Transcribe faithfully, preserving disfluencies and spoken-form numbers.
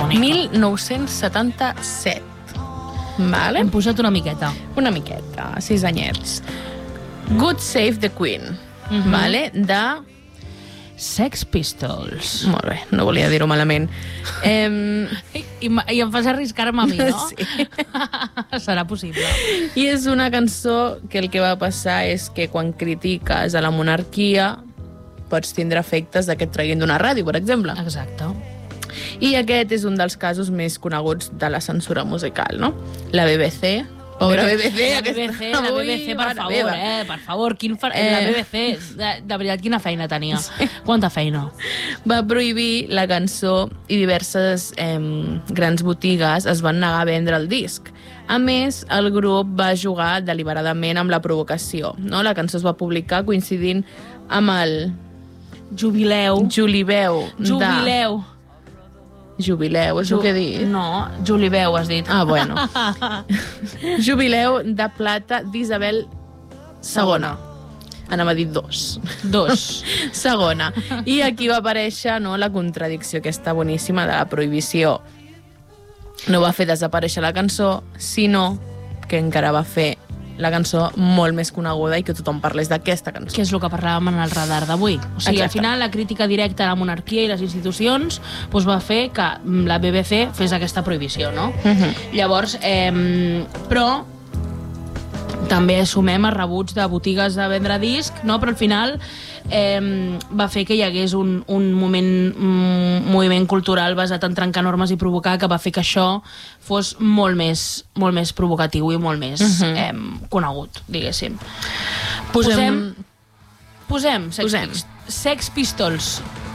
bonica. mil nou-cents setanta-set. Vale? Hem pujat una miqueta. Una miqueta, sis anyets. God Save the Queen, Mhm. vale? De... Sex Pistols. Molt bé, no volia dir-ho malament. Em... I, i, I em fas arriscar-me a mi, no? Sí. Serà possible. I és una cançó que el que va passar és que quan critiques a la monarquia pots tindre efectes de que et treguin d'una ràdio, per exemple. Exacte. I aquest és un dels casos més coneguts de la censura musical, no? La B B C... Pobre B B C, la B B C, la B B C, per favor, meva. eh, per favor, quin fa... Eh. la B B C, de, de veritat, quina feina tenia. Sí. Quanta feina. Va prohibir la cançó i diverses eh, grans botigues es van negar a vendre el disc. A més, el grup va jugar deliberadament amb la provocació. No? La cançó es va publicar coincidint amb el Jubileu. Julibeu. Jubileu. De... Jubileu, és Ju... el que he dit? No, Julibeu, has dit. Ah, bueno. Jubileu de plata d'Isabel segona. Anava a dir dos. Dos. Segona. I aquí va aparèixer, no, la contradicció aquesta boníssima de la prohibició. No va fer desaparèixer la cançó, sinó que encara va fer la cançó molt més coneguda i que tothom parlés d'aquesta cançó. Que és el que parlàvem en el radar d'avui. O sigui, Exacte. al final, la crítica directa a la monarquia i les institucions doncs va fer que la B B C fes aquesta prohibició, no? Uh-huh. Llavors, eh, però també sumem a rebuts de botigues de vendre disc, no? Però al final eh, va fer que hi hagués un, un moment, un moviment cultural basat en trencar normes i provocar, que va fer que això fos molt més, molt més provocatiu i molt més Uh-huh. eh, conegut, diguéssim. Posem... Posem, posem Sex, Posem. Pist- Sex Pistols.